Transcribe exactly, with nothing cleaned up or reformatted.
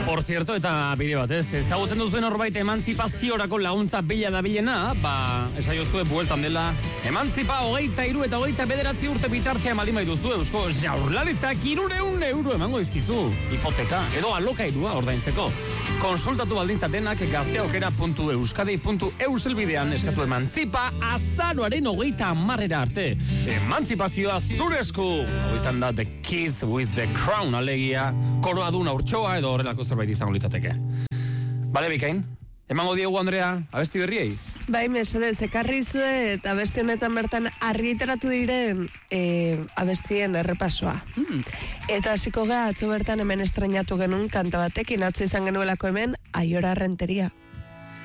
Por cierto, eta bide bat, ez? Ezagutzen duzuen horbait emantzipaziorako laguntza bila da bilena, ba, esaiozue bueltan dela emantzipa hogeita iru eta hogeita bederatzi urte bitartea malima iduzue, eusko jaurlaritzak irureun euro emango izkizu, hipoteka, edo alokairua ordaintzeko. Konsultatu baldintzatenak gazteaukera puntu euskadi puntu eus elbidean eskatu emantzipa azaroaren hogeita amarrera arte. Emantzipazioa zure esku! Hau izan da The Kids with the Crown alegia, koroa duna urtsoa edo horrelako zerbait izango litzateke. Bale, bikain? Emango diegu, Andrea, abesti berriei? Bai, mesedez, ekarri zue eta abesti honetan bertan argitaratu diren e, abestien errepasoa. Hmm. Eta hasiko ga atzo bertan hemen estrenatu genuen kanta batekin, atzo izan genuelako hemen Aiora Renteria.